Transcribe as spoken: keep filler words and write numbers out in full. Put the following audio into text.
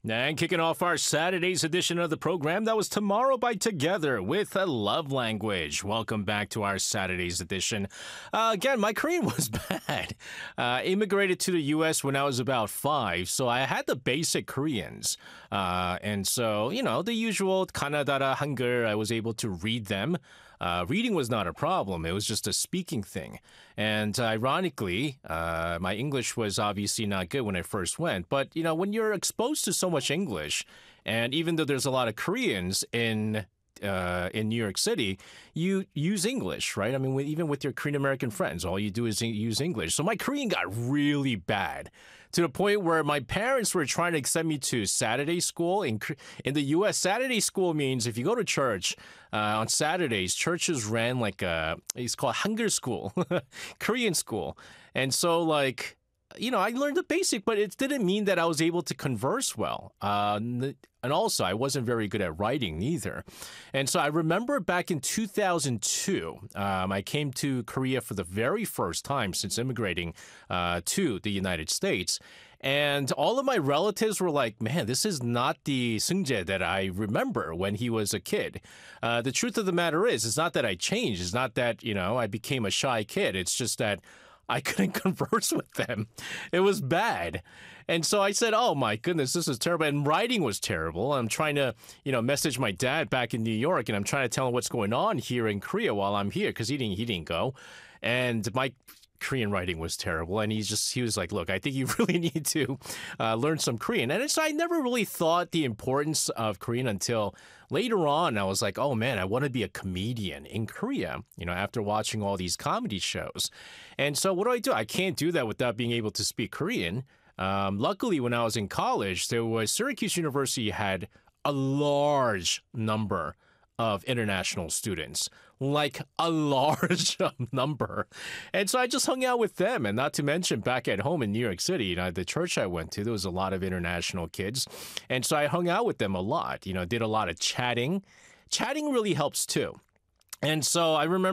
And kicking off our Saturday's edition of the program, that was Tomorrow by Together with a Love Language. Welcome back to our Saturday's edition. Uh, again, my Korean was bad. Uh, immigrated to the U S when I was about five, so I had the basic Koreans. Uh, and so, you know, the usual Kanadara, Hangul, I was able to read them. Uh, reading was not a problem. It was just a speaking thing. And ironically, uh, my English was obviously not good when I first went. But, you know, when you're exposed to so much English, and even though there's a lot of Koreans in uh, in New York City, you use English, right? I mean, with, even with your Korean American friends, all you do is use English. So my Korean got really bad to the point where my parents were trying to send me to Saturday school. In in the U S, Saturday school means if you go to church uh, on Saturdays, churches ran like a, it's called Hangul school, Korean school. And so like, you know, I learned the basic, but it didn't mean that I was able to converse well. Uh, and also, I wasn't very good at writing either. And so I remember back in two thousand two, um, I came to Korea for the very first time since immigrating uh, to the United States. And all of my relatives were like, man, this is not the Seungjae that I remember when he was a kid. Uh, the truth of the matter is, it's not that I changed. It's not that, you know, I became a shy kid. It's just that I couldn't converse with them. It was bad. And so I said, oh, my goodness, this is terrible. And writing was terrible. I'm trying to, you know, message my dad back in New York, and I'm trying to tell him what's going on here in Korea while I'm here because he didn't, he didn't go. And my Korean writing was terrible. And he's just, he was like, look, I think you really need to uh, learn some Korean. And so I never really thought the importance of Korean until later on. I was like, oh man, I want to be a comedian in Korea, you know, after watching all these comedy shows. And so what do I do? I can't do that without being able to speak Korean. Um, luckily, when I was in college, there was Syracuse University had a large number of international students, like a large number. And so I just hung out with them. And not to mention back at home in New York City, you know, the church I went to, there was a lot of international kids. And so I hung out with them a lot, you know, did a lot of chatting. Chatting really helps too. And so I remember